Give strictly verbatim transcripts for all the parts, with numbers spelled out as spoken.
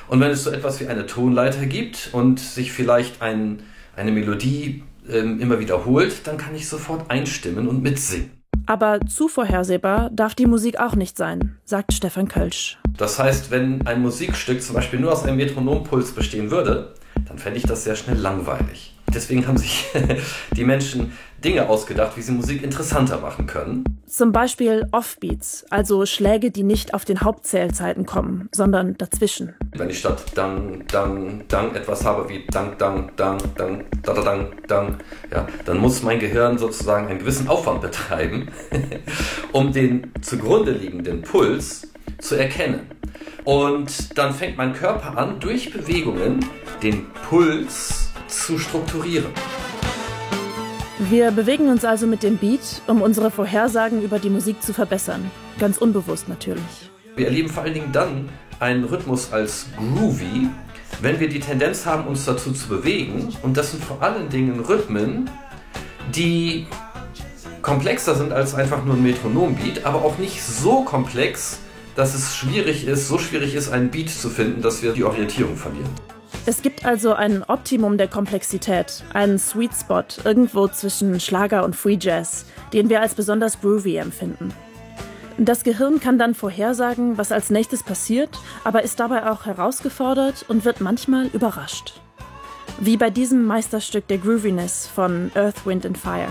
Und wenn es so etwas wie eine Tonleiter gibt und sich vielleicht ein, eine Melodie ähm, immer wiederholt, dann kann ich sofort einstimmen und mitsingen. Aber zu vorhersehbar darf die Musik auch nicht sein, sagt Stefan Kölsch. Das heißt, wenn ein Musikstück zum Beispiel nur aus einem Metronompuls bestehen würde, dann fände ich das sehr schnell langweilig. Deswegen haben sich die Menschen Dinge ausgedacht, wie sie Musik interessanter machen können. Zum Beispiel Offbeats, also Schläge, die nicht auf den Hauptzählzeiten kommen, sondern dazwischen. Wenn ich statt dang, dang, dang etwas habe wie dang, dang, dang, dang, da, da, dang, dang, ja, dann muss mein Gehirn sozusagen einen gewissen Aufwand betreiben, um den zugrunde liegenden Puls zu erkennen. Und dann fängt mein Körper an, durch Bewegungen den Puls zu strukturieren. Wir bewegen uns also mit dem Beat, um unsere Vorhersagen über die Musik zu verbessern. Ganz unbewusst natürlich. Wir erleben vor allen Dingen dann einen Rhythmus als groovy, wenn wir die Tendenz haben, uns dazu zu bewegen. Und das sind vor allen Dingen Rhythmen, die komplexer sind als einfach nur ein Metronombeat, aber auch nicht so komplex, dass es schwierig ist, so schwierig ist, einen Beat zu finden, dass wir die Orientierung verlieren. Es gibt also ein Optimum der Komplexität, einen Sweet Spot irgendwo zwischen Schlager und Free Jazz, den wir als besonders groovy empfinden. Das Gehirn kann dann vorhersagen, was als nächstes passiert, aber ist dabei auch herausgefordert und wird manchmal überrascht. Wie bei diesem Meisterstück der Grooviness von Earth, Wind and Fire.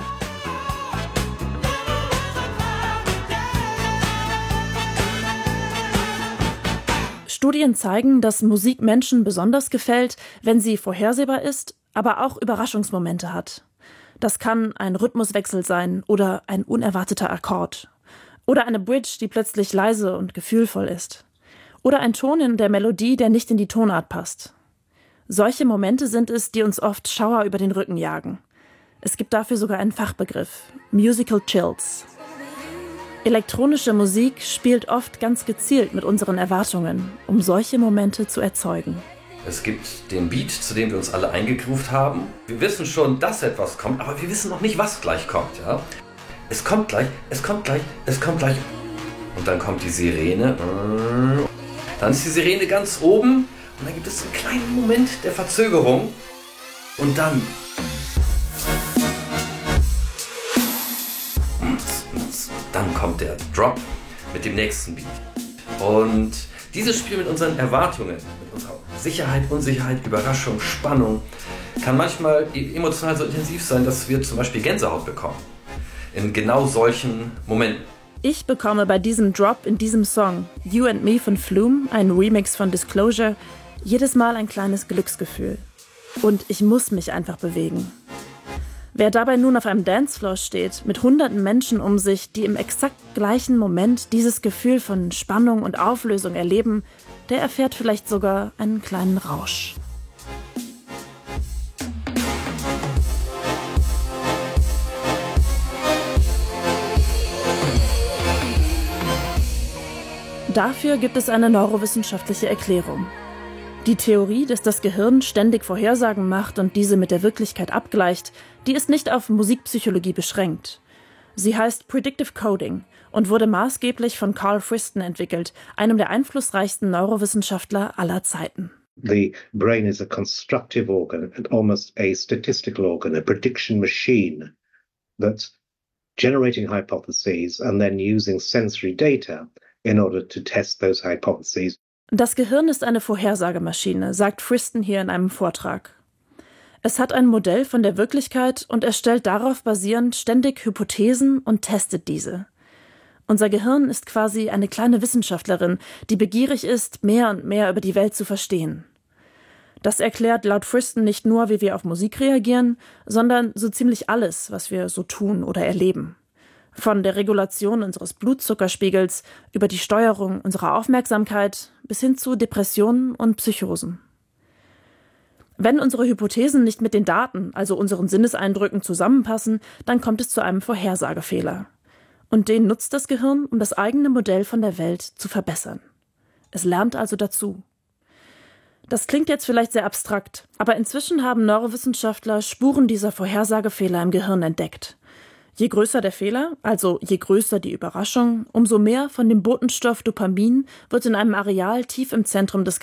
Studien zeigen, dass Musik Menschen besonders gefällt, wenn sie vorhersehbar ist, aber auch Überraschungsmomente hat. Das kann ein Rhythmuswechsel sein oder ein unerwarteter Akkord. Oder eine Bridge, die plötzlich leise und gefühlvoll ist. Oder ein Ton in der Melodie, der nicht in die Tonart passt. Solche Momente sind es, die uns oft Schauer über den Rücken jagen. Es gibt dafür sogar einen Fachbegriff: Musical Chills. Elektronische Musik spielt oft ganz gezielt mit unseren Erwartungen, um solche Momente zu erzeugen. Es gibt den Beat, zu dem wir uns alle eingegroovt haben. Wir wissen schon, dass etwas kommt, aber wir wissen noch nicht, was gleich kommt. Ja? Es kommt gleich, es kommt gleich, es kommt gleich. Und dann kommt die Sirene. Dann ist die Sirene ganz oben und dann gibt es einen kleinen Moment der Verzögerung. Und dann... Dann kommt der Drop mit dem nächsten Beat. Und dieses Spiel mit unseren Erwartungen, mit unserer Sicherheit, Unsicherheit, Überraschung, Spannung, kann manchmal emotional so intensiv sein, dass wir zum Beispiel Gänsehaut bekommen. In genau solchen Momenten. Ich bekomme bei diesem Drop in diesem Song, You and Me von Flume, ein Remix von Disclosure, jedes Mal ein kleines Glücksgefühl. Und ich muss mich einfach bewegen. Wer dabei nun auf einem Dancefloor steht, mit hunderten Menschen um sich, die im exakt gleichen Moment dieses Gefühl von Spannung und Auflösung erleben, der erfährt vielleicht sogar einen kleinen Rausch. Dafür gibt es eine neurowissenschaftliche Erklärung. Die Theorie, dass das Gehirn ständig Vorhersagen macht und diese mit der Wirklichkeit abgleicht, die ist nicht auf Musikpsychologie beschränkt. Sie heißt Predictive Coding und wurde maßgeblich von Carl Friston entwickelt, einem der einflussreichsten Neurowissenschaftler aller Zeiten. The brain is a constructive organ and almost a statistical organ, a prediction machine that's generating hypotheses and then using sensory data in order to test those hypotheses. Das Gehirn ist eine Vorhersagemaschine, sagt Friston hier in einem Vortrag. Es hat ein Modell von der Wirklichkeit und erstellt darauf basierend ständig Hypothesen und testet diese. Unser Gehirn ist quasi eine kleine Wissenschaftlerin, die begierig ist, mehr und mehr über die Welt zu verstehen. Das erklärt laut Friston nicht nur, wie wir auf Musik reagieren, sondern so ziemlich alles, was wir so tun oder erleben. Von der Regulation unseres Blutzuckerspiegels über die Steuerung unserer Aufmerksamkeit bis hin zu Depressionen und Psychosen. Wenn unsere Hypothesen nicht mit den Daten, also unseren Sinneseindrücken, zusammenpassen, dann kommt es zu einem Vorhersagefehler. Und den nutzt das Gehirn, um das eigene Modell von der Welt zu verbessern. Es lernt also dazu. Das klingt jetzt vielleicht sehr abstrakt, aber inzwischen haben Neurowissenschaftler Spuren dieser Vorhersagefehler im Gehirn entdeckt. Je größer der Fehler, also je größer die Überraschung, umso mehr von dem Botenstoff Dopamin wird in einem Areal tief im Zentrum des